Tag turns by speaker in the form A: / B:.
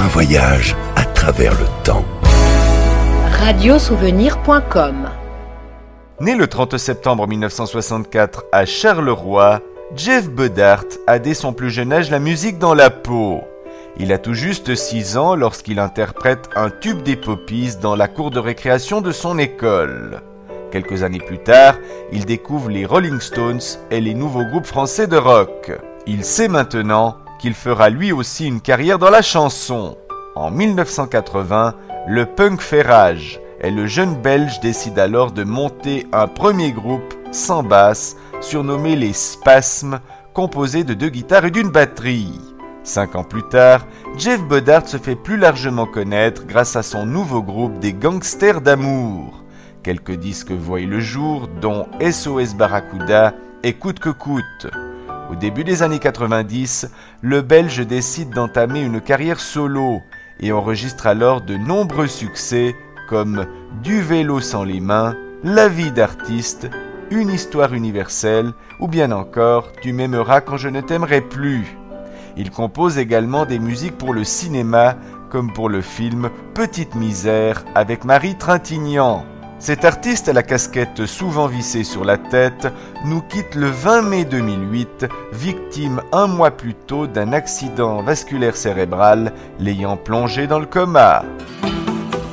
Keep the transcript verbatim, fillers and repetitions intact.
A: voyage à travers le temps.
B: radiosouvenir point com.
C: Né le trente septembre mille neuf cent soixante-quatre à Charleroi, Jeff Bedart a dès son plus jeune âge la musique dans la peau. Il a tout juste six ans lorsqu'il interprète un tube des Poppies dans la cour de récréation de son école. Quelques années plus tard, il découvre les Rolling Stones et les nouveaux groupes français de rock. Il sait maintenant qu'il fera lui aussi une carrière dans la chanson. En mille neuf cent quatre-vingts, le punk fait rage et le jeune Belge décide alors de monter un premier groupe sans basse, surnommé les Spasmes, composé de deux guitares et d'une batterie. Cinq ans plus tard, Jeff Bedart se fait plus largement connaître grâce à son nouveau groupe des Gangsters d'amour. Quelques disques voient le jour, dont S O S Barracuda et Coûte que coûte. Au début des années quatre-vingt-dix, le Belge décide d'entamer une carrière solo et enregistre alors de nombreux succès comme Du vélo sans les mains, La vie d'artiste, Une histoire universelle ou bien encore Tu m'aimeras quand je ne t'aimerai plus. Il compose également des musiques pour le cinéma comme pour le film Petite misère avec Marie Trintignant. Cet artiste à la casquette souvent vissée sur la tête nous quitte le vingt mai deux mille huit, victime un mois plus tôt d'un accident vasculaire cérébral l'ayant plongé dans le coma.